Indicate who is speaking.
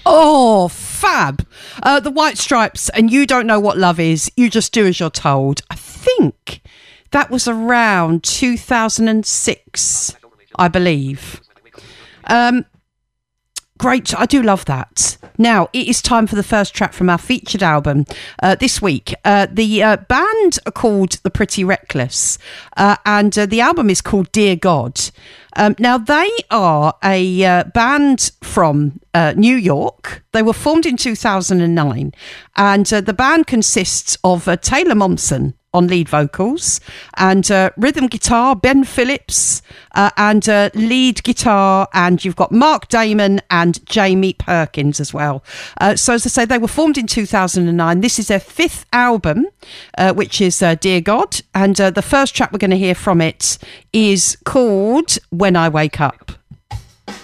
Speaker 1: Oh, fab. The White Stripes and You Don't Know What Love Is, You Just Do As You're Told. I think that was around 2006, I believe. Great. I do love that. Now, it is time for the first track from our featured album this week. The band are called The Pretty Reckless, and the album is called Dear God. Now, they are a band from New York. They were formed in 2009, and the band consists of Taylor Momsen on lead vocals and rhythm guitar, Ben Phillips, and lead guitar, and you've got Mark Damon and Jamie Perkins as well. So as I say, they were formed in 2009. This is their fifth album, which is Dear God, and the first track we're going to hear from it is called When I Wake Up.